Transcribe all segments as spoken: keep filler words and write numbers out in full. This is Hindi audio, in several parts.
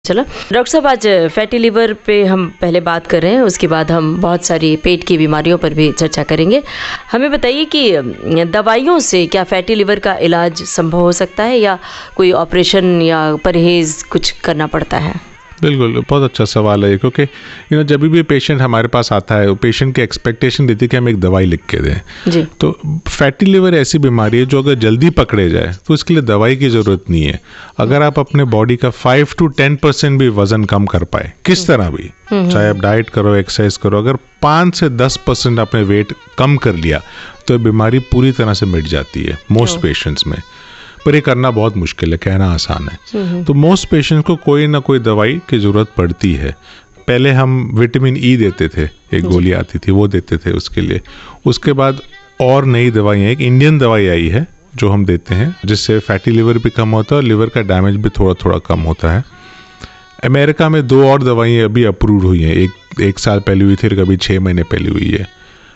चलो डॉक्टर साहब, आज फैटी लिवर पे हम पहले बात कर रहे हैं, उसके बाद हम बहुत सारी पेट की बीमारियों पर भी चर्चा करेंगे। हमें बताइए कि दवाइयों से क्या फैटी लिवर का इलाज संभव हो सकता है या कोई ऑपरेशन या परहेज़ कुछ करना पड़ता है? बिल्कुल, बहुत अच्छा सवाल है, क्योंकि यू नो जब भी पेशेंट हमारे पास आता है, पेशेंट की एक्सपेक्टेशन रहती है कि हम एक दवाई लिख के दें। जी। तो फैटी लिवर ऐसी बीमारी है जो अगर जल्दी पकड़े जाए तो इसके लिए दवाई की ज़रूरत नहीं है। अगर आप अपने बॉडी का फाइव टू टेन परसेंट भी वजन कम कर पाए, किस तरह भी, चाहे आप डाइट करो, एक्सरसाइज करो, अगर पाँच से दस परसेंट आपने वेट कम कर लिया तो बीमारी पूरी तरह से मिट जाती है मोस्ट पेशेंट्स में। पर ये करना बहुत मुश्किल है, कहना आसान है। तो मोस्ट पेशेंट को कोई ना कोई दवाई की ज़रूरत पड़ती है। पहले हम विटामिन ई देते थे, एक गोली आती थी, वो देते थे उसके लिए। उसके बाद और नई दवाइयाँ, एक इंडियन दवाई आई है जो हम देते हैं, जिससे फैटी लिवर भी कम होता है और लिवर का डैमेज भी थोड़ा थोड़ा कम होता है। अमेरिका में दो और दवाइयाँ अभी अप्रूव हुई हैं, एक एक साल पहले हुई थी, कभी छः महीने पहले हुई है।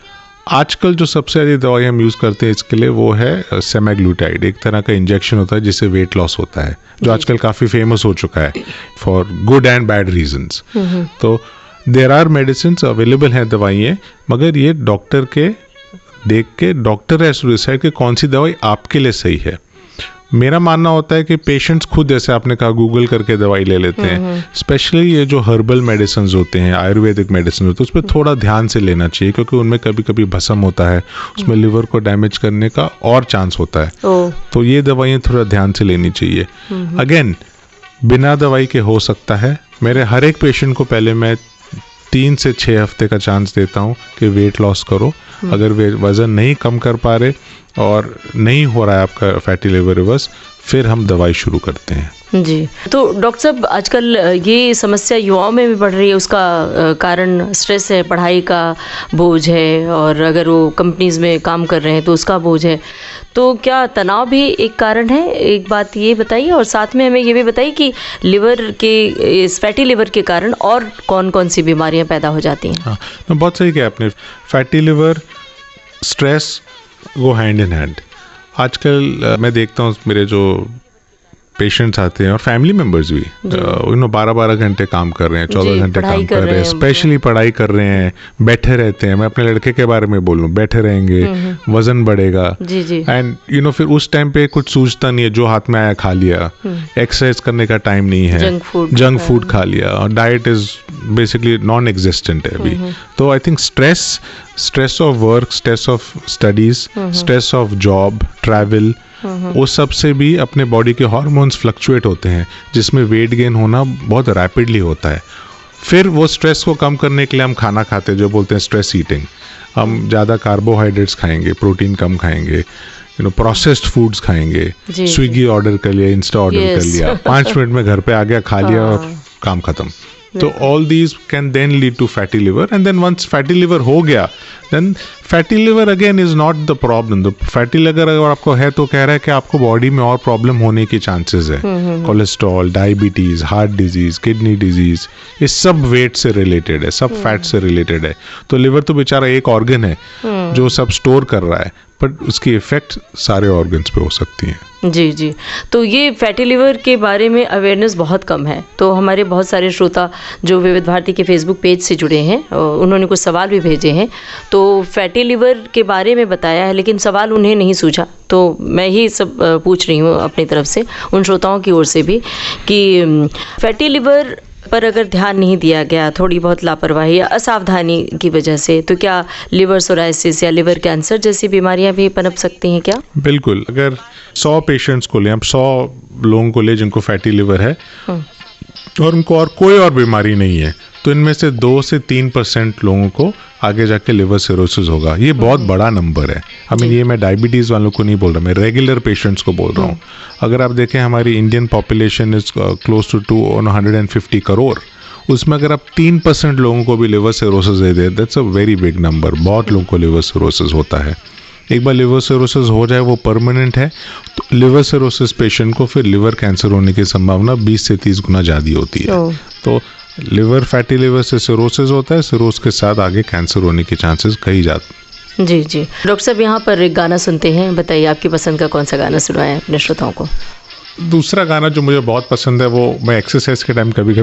आजकल जो सबसे ज़्यादा दवाई हम यूज़ करते हैं इसके लिए वो है सेमाग्लूटाइड, एक तरह का इंजेक्शन होता है जिससे वेट लॉस होता है, जो आजकल काफ़ी फेमस हो चुका है for good and bad reasons. तो देयर आर मेडिसिन अवेलेबल हैं दवाइयाँ, मगर ये डॉक्टर के देख के डॉक्टर हैज़ टू डिसाइड कि कौन सी दवाई आपके लिए सही है। मेरा मानना होता है कि पेशेंट्स खुद, जैसे आपने कहा, गूगल करके दवाई ले लेते हैं। स्पेशली ये जो हर्बल मेडिसिन होते हैं, आयुर्वेदिक मेडिसिन होते हैं, उस पर थोड़ा ध्यान से लेना चाहिए, क्योंकि उनमें कभी कभी भस्म होता है, उसमें लिवर को डैमेज करने का और चांस होता है। तो ये दवाइयाँ थोड़ा ध्यान से लेनी चाहिए। अगेन, बिना दवाई के हो सकता है। मेरे हर एक पेशेंट को पहले मैं तीन से छः हफ्ते का चांस देता हूँ कि वेट लॉस करो। अगर वे वज़न नहीं कम कर पा रहे और नहीं हो रहा है आपका फैटी लिवर रिवर्स, फिर हम दवाई शुरू करते हैं। जी। तो डॉक्टर साहब, आजकल ये समस्या युवाओं में भी बढ़ रही है, उसका कारण स्ट्रेस है, पढ़ाई का बोझ है, और अगर वो कंपनीज़ में काम कर रहे हैं तो उसका बोझ है। तो क्या तनाव भी एक कारण है? एक बात ये बताइए, और साथ में हमें ये भी बताइए कि लिवर के, इस फैटी लिवर के कारण और कौन कौन सी बीमारियां पैदा हो जाती हैं? हाँ, बहुत सही कहा आपने। फैटी लिवर, स्ट्रेस वो हैंड इन हैंड। आजकल मैं देखता हूँ मेरे जो पेशेंट्स आते हैं और फैमिली मेम्बर्स भी, यू नो बारह बारह घंटे काम कर रहे हैं, चौदह घंटे काम कर रहे हैं, स्पेशली पढ़ाई कर रहे हैं, बैठे रहते हैं। मैं अपने लड़के के बारे में बोलूँ, बैठे रहेंगे, वजन बढ़ेगा, एंड यू नो फिर उस टाइम पे कुछ सूझता नहीं है, जो हाथ में आया खा लिया, एक्सरसाइज करने का टाइम नहीं है, जंक फूड खा लिया, और diet is basically non existent है अभी। तो I think stress stress of work, stress of studies, stress of job, travel, वो सब से भी अपने बॉडी के हार्मोन्स फ्लक्चुएट होते हैं, जिसमें वेट गेन होना बहुत रैपिडली होता है। फिर वो स्ट्रेस को कम करने के लिए हम खाना खाते हैं, जो बोलते हैं स्ट्रेस ईटिंग। हम ज़्यादा कार्बोहाइड्रेट्स खाएंगे, प्रोटीन कम खाएंगे, यू नो प्रोसेस्ड फूड्स खाएंगे, स्विगी ऑर्डर कर लिया, इंस्टा ऑर्डर कर लिया, पाँच मिनट में घर पे आ गया, खा लिया और काम खत्म। तो all these can then lead to fatty liver, and then once fatty liver हो गया, then fatty liver again is not the problem. The fatty liver अगर आपको है तो कह रहा है कि आपको बॉडी में और प्रॉब्लम होने की चांसेस है। Cholesterol, diabetes, heart disease, kidney disease, ये सब वेट से रिलेटेड है, सब फैट से रिलेटेड है। तो लिवर तो बेचारा एक ऑर्गन है जो सब स्टोर कर रहा है, बट उसकी इफेक्ट सारे ऑर्गन्स पे हो सकती हैं। जी जी। तो ये फैटी लिवर के बारे में अवेयरनेस बहुत कम है। तो हमारे बहुत सारे श्रोता जो विविध भारती के फेसबुक पेज से जुड़े हैं, उन्होंने कुछ सवाल भी भेजे हैं। तो फैटी लिवर के बारे में बताया है, लेकिन सवाल उन्हें नहीं सूझा, तो मैं ही सब पूछ रही हूँ अपनी तरफ से, उन श्रोताओं की ओर से भी, कि फैटी लिवर पर अगर ध्यान नहीं दिया गया, थोड़ी बहुत लापरवाही या असावधानी की वजह से, तो क्या लिवर सोराइसिस या लिवर कैंसर जैसी बीमारियां भी पनप सकती हैं क्या? बिल्कुल। अगर सौ पेशेंट्स को लें, हम सौ लोगों को लें जिनको फैटी लिवर है और उनको और कोई और बीमारी नहीं है, तो इनमें से दो से तीन परसेंट लोगों को आगे जाके लिवर सिरोसिस होगा। ये बहुत बड़ा नंबर है। आई मीन, ये मैं डायबिटीज़ वालों को नहीं बोल रहा, मैं रेगुलर पेशेंट्स को बोल रहा हूँ। अगर आप देखें, हमारी Indian population is close to two hundred and fifty crore, उसमें अगर आप तीन परसेंट लोगों को भी लिवर सिरोसिस दे दें, that's a very big number. बहुत लोगों को लिवर सिरोसिस होता है। एक बार लिवर सिरोसिस हो जाए, वो परमानेंट है, तो लिवर सिरोसिस पेशेंट को फिर लिवर कैंसर होने की संभावना बीस से तीस गुना ज़्यादा होती है। तो लिवर, फैटी लिवर से सिरोसिस होता है, सिरोस के साथ आगे कैंसर होने के चांसेस कई जाते हैं। जी जी। डॉक्टर साहब, यहाँ पर एक गाना सुनते हैं, बताइए आपकी पसंद का कौन सा गाना सुनाएं अपने श्रोताओं को? दूसरा गाना जो मुझे बहुत पसंद है, वो मैं एक्सरसाइज के टाइम कभी कभी